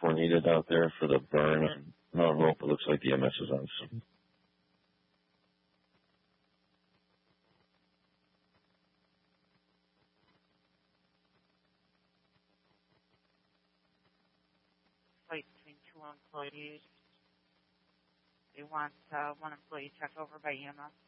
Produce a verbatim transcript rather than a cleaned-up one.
more needed out there for the burn on Mount Hope. It looks like the E M S is on some. Fight between two employees. They want uh, one employee checked over by E M S.